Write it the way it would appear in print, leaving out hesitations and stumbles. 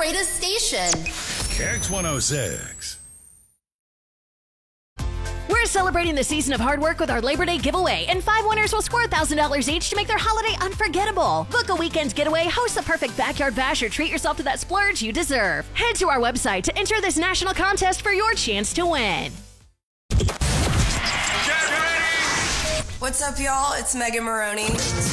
greatest station. Kicks 106. We're celebrating the season of hard work with our Labor Day giveaway, and 5 winners will score $1,000 each to make their holiday unforgettable. Book a weekend getaway, host the perfect backyard bash, or treat yourself to that splurge you deserve. Head to our website to enter this national contest for your chance to win. What's up, y'all? It's Megan Maroney.